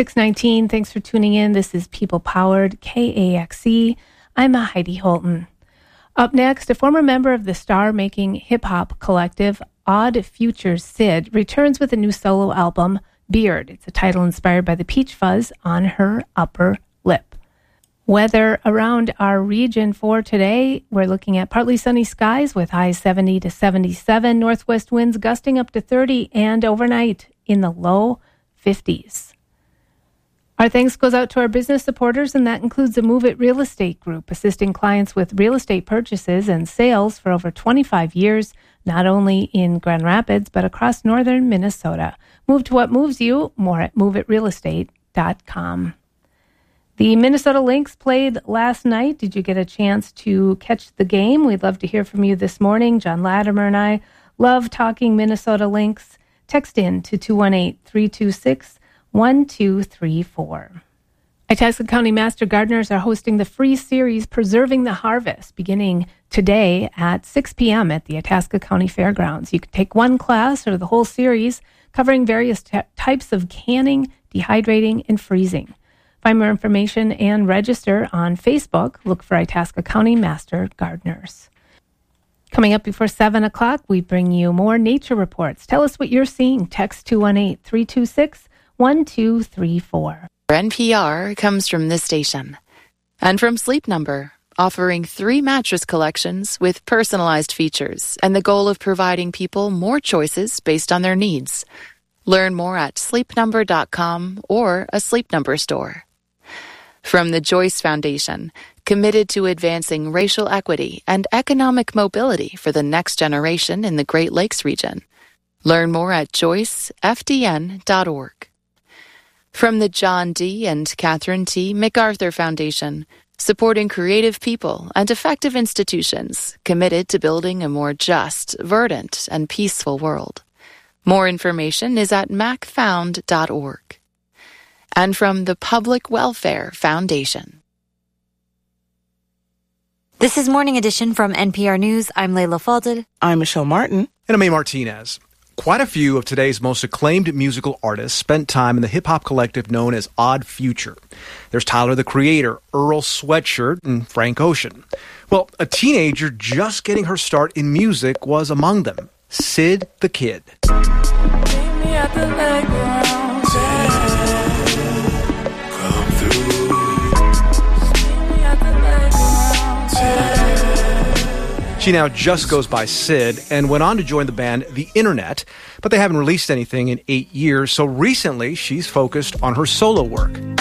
6:19. Thanks for tuning in. This is People Powered, KAXE. I'm Heidi Holton. Up next, a former member of the star-making hip-hop collective Odd Future, Syd, returns with a new solo album, Beard. It's a title inspired by the peach fuzz on her upper lip. Weather around our region for today, we're looking at partly sunny skies with highs 70 to 77, northwest winds gusting up to 30, and overnight in the low 50s. Our thanks goes out to our business supporters, and that includes the Move It Real Estate Group, assisting clients with real estate purchases and sales for over 25 years, not only in Grand Rapids, but across northern Minnesota. Move to what moves you, more at moveitrealestate.com. The Minnesota Lynx played last night. Did you get a chance to catch the game? We'd love to hear from you this morning. John Latimer and I love talking Minnesota Lynx. Text in to 218-326-1234. Itasca County Master Gardeners are hosting the free series Preserving the Harvest, beginning today at 6 p.m. at the Itasca County Fairgrounds. You can take one class or the whole series covering various types of canning, dehydrating, and freezing. Find more information and register on Facebook. Look for Itasca County Master Gardeners. Coming up before 7 o'clock, we bring you more nature reports. Tell us what you're seeing. Text 218-326-1234. NPR comes from this station. And from Sleep Number, offering 3 mattress collections with personalized features and the goal of providing people more choices based on their needs. Learn more at sleepnumber.com or a Sleep Number store. From the Joyce Foundation, committed to advancing racial equity and economic mobility for the next generation in the Great Lakes region. Learn more at joycefdn.org. From the John D. and Catherine T. MacArthur Foundation, supporting creative people and effective institutions committed to building a more just, verdant, and peaceful world. More information is at macfound.org. And from the Public Welfare Foundation. This is Morning Edition from NPR News. I'm Layla Fadel. I'm Michelle Martin. And I'm A. Martinez. Quite a few of today's most acclaimed musical artists spent time in the hip-hop collective known as Odd Future. There's Tyler, the Creator, Earl Sweatshirt, and Frank Ocean. Well, a teenager just getting her start in music was among them, Syd the Kid. Meet me at the playground. She now just goes by Syd and went on to join the band The Internet, but they haven't released anything in 8 years, so recently she's focused on her solo work.